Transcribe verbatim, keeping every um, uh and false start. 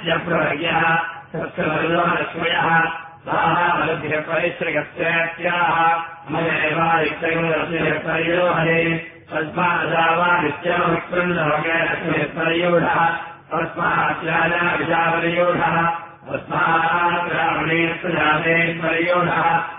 प्रवर्यः तस्य लक्ष्मयः परिश्रयस्याः मयैवादित्ययोहरे तस्मादावादित्यमविक्रन्दवगैरश्मयप्रयोढः तस्माच्चार्यविचारयोढः तस्मात् ब्राह्मणेश्वरादेश्वरयोढः